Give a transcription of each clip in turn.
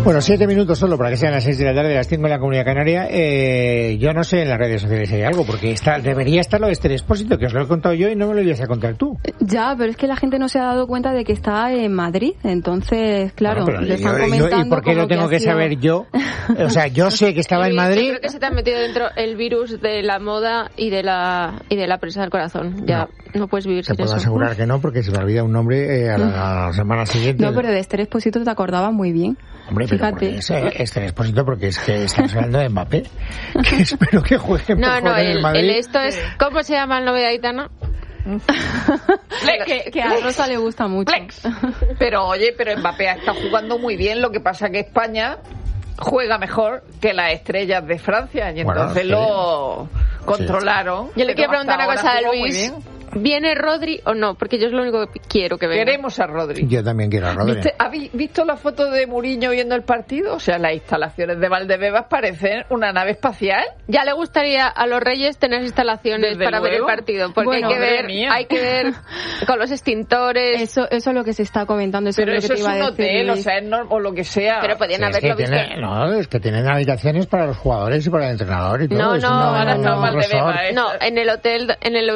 Bueno, 7 minutos solo para que sean las 6 de la tarde, las 5 en la Comunidad Canaria. Yo no sé en las redes sociales si hay algo, porque debería estar lo de Esther Expósito, que os lo he contado yo y no me lo ibas a contar tú. Ya, pero es que la gente no se ha dado cuenta de que está en Madrid, entonces, claro, le están comentando. ¿Y por qué lo tengo que saber yo? O sea, yo sé que estaba en Madrid. Yo creo que se te ha metido dentro el virus de la moda y de la presa del corazón. Ya no puedes vivir sin eso. Te puedo asegurar que no, porque se me olvida un nombre a la semana siguiente. No, pero de Esther Expósito te acordabas muy bien. Hombre, fíjate. Pero Esther Expósito, porque es que estamos hablando de Mbappé, que espero que juegue mejor en el Madrid. Esto es, ¿cómo se llama el novio de Aitana? que a Rosa le gusta mucho. Pero Mbappé está jugando muy bien, lo que pasa que España juega mejor que las estrellas de Francia y entonces lo controlaron. Yo le quiero preguntar una cosa a Luis. ¿Viene Rodri o no? Porque yo es lo único que quiero que venga. Queremos a Rodri. Yo también quiero a Rodri. ¿Habéis visto la foto de Mourinho viendo el partido? O sea, las instalaciones de Valdebebas parecen una nave espacial. Ya le gustaría a los Reyes tener instalaciones para ver el partido, porque hay que ver con los extintores. Eso es lo que se está comentando. Pero eso es un hotel, o sea, o lo que sea. Pero podían haberlo visto. Es que tienen habitaciones para los jugadores y para el entrenador y todo. No, Valdebebas. No, en el hotel,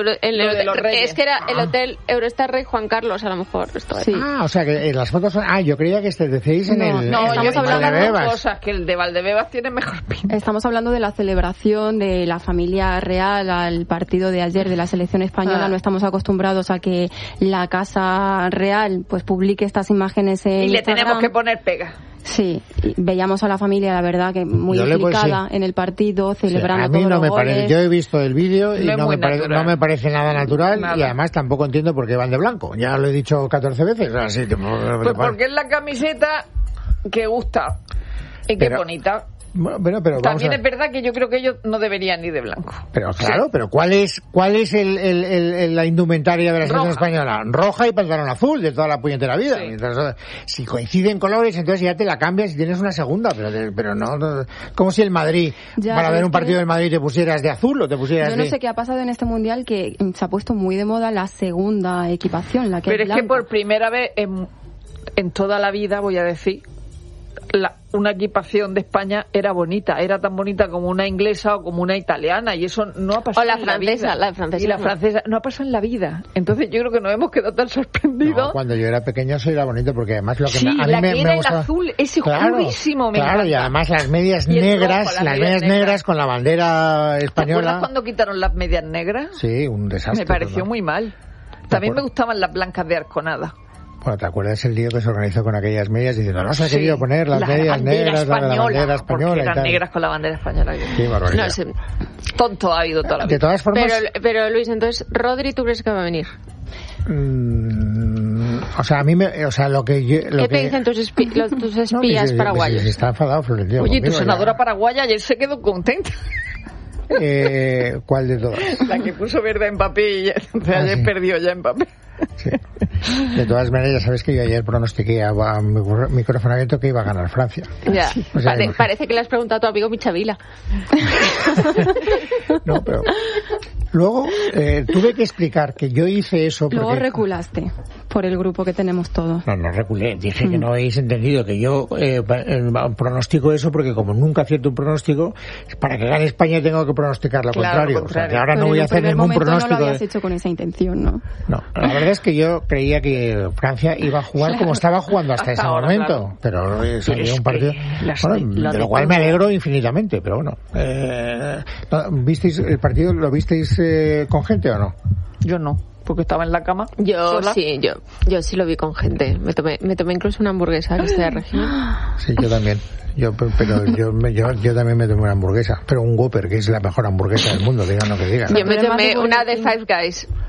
es que era el hotel Eurostar Rey Juan Carlos, a lo mejor. Sí. O sea, que en las fotos son... yo creía que decíais en el... No, yo estamos hablando de cosas, que el de Valdebebas tiene mejor pinta. Estamos hablando de la celebración de la familia real al partido de ayer de la selección española. No estamos acostumbrados a que la Casa Real pues publique estas imágenes en Instagram. Le tenemos que poner pega. Sí, veíamos a la familia, la verdad, que muy implicada en el partido, celebrando a mí todos los goles. Yo he visto el vídeo y no me parece nada natural. Y además tampoco entiendo por qué van de blanco. Ya lo he dicho 14 veces. Así, pues porque es la camiseta que gusta y que es bonita. Bueno, pero también es verdad que yo creo que ellos no deberían ir de blanco. Pero claro, pero ¿cuál es la indumentaria de la selección española? Roja y pantalón azul de toda la puñetera vida. Sí. Entonces, si coinciden colores, entonces ya te la cambias y tienes una segunda, pero no como si el Madrid, para ver un partido del Madrid te pusieras de azul o te pusieras Yo no sé qué ha pasado en este Mundial, que se ha puesto muy de moda la segunda equipación, la que pero es que por primera vez en toda la vida, voy a decir, una equipación de España era bonita, era tan bonita como una inglesa o como una italiana, y eso no ha pasado en la vida. La francesa. Y la francesa no ha pasado en la vida. Entonces yo creo que nos hemos quedado tan sorprendidos. No, cuando yo era pequeño eso era bonito, porque además lo que a mí me gusta... el azul, ese oscurísimo, me encanta. Y además las medias negras con la bandera española. ¿Te acuerdas cuando quitaron las medias negras? Sí, un desastre. Me pareció muy mal. También me gustaban las blancas de Arconada. Bueno, ¿te acuerdas el lío que se organizó con aquellas medias diciendo no se ha querido poner las medias negras española, la bandera española porque eran negras con la bandera española? Qué barbaridad. Tonto ha habido toda la vida. De todas formas... Pero Luis, entonces, ¿Rodri tú crees que va a venir? O sea, a mí lo que yo... ¿Qué te dicen tus espías paraguayos? Está enfadado Florentino. Oye, tu senadora paraguaya ayer se quedó contenta. ¿Cuál de todas? La que puso verde a Mbappé y ayer perdió ya Mbappé. Sí. De todas maneras, sabes que yo ayer pronostiqué a micrófono abierto que iba a ganar Francia. Ya. O sea, parece que le has preguntado a tu amigo Michavila. No, pero luego tuve que explicar que yo hice eso porque... Luego reculaste por el grupo que tenemos todos. No reculé. Dije que no habéis entendido que yo pronostico eso porque como nunca acierto un pronóstico, para que gane España tengo que pronosticar lo contrario. O sea, que ahora no voy a hacer ningún pronóstico. No lo habías hecho con esa intención, ¿no? No, la verdad es que yo creía que Francia iba a jugar como estaba jugando hasta ese momento, pero salió un partido de lo cual me alegro infinitamente, pero bueno. ¿Visteis el partido? ¿Lo visteis con gente o no? Yo no, porque estaba en la cama. Yo sí lo vi con gente. Me tomé incluso una hamburguesa que está de región. Sí, yo también. Yo también me tomé una hamburguesa, pero un Whopper, que es la mejor hamburguesa del mundo, digan lo que digan. Yo me tomé una de Five Guys.